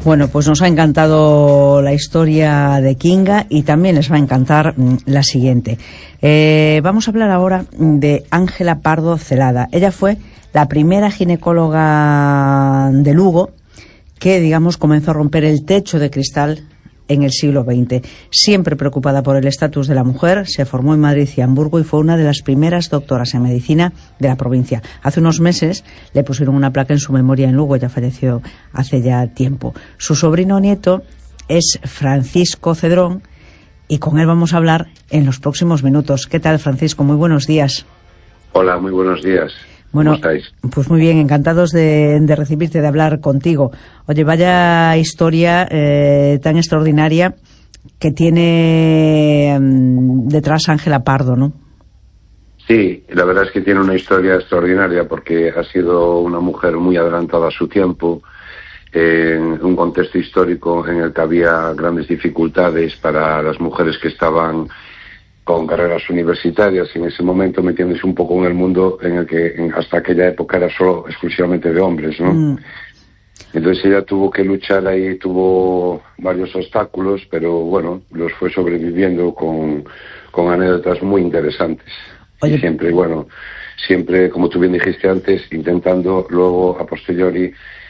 Bueno, pues nos ha encantado la historia de Kinga y también les va a encantar la siguiente. Vamos a hablar ahora de Ángela Pardo Celada. Ella fue la primera ginecóloga de Lugo que, digamos, comenzó a romper el techo de cristal en el siglo XX. Siempre preocupada por el estatus de la mujer, se formó en Madrid y Hamburgo y fue una de las primeras doctoras en medicina de la provincia. Hace unos meses le pusieron una placa en su memoria en Lugo, ya falleció hace ya tiempo. Su sobrino nieto es Francisco Cedrón y con él vamos a hablar en los próximos minutos. ¿Qué tal, Francisco? Muy buenos días. Hola, muy buenos días. Bueno, ¿cómo estáis? Pues muy bien, encantados de recibirte, de hablar contigo. Oye, vaya historia tan extraordinaria que tiene detrás Ángela Pardo, ¿no? Sí, la verdad es que tiene una historia extraordinaria porque ha sido una mujer muy adelantada a su tiempo, en un contexto histórico en el que había grandes dificultades para las mujeres que estaban con carreras universitarias, y en ese momento metiéndose un poco en el mundo en el que hasta aquella época era solo exclusivamente de hombres, ¿no? Entonces ella tuvo que luchar ahí, tuvo varios obstáculos, pero bueno, los fue sobreviviendo con anécdotas muy interesantes. Oye. Y siempre, bueno, siempre, como tú bien dijiste antes, intentando luego, a posteriori,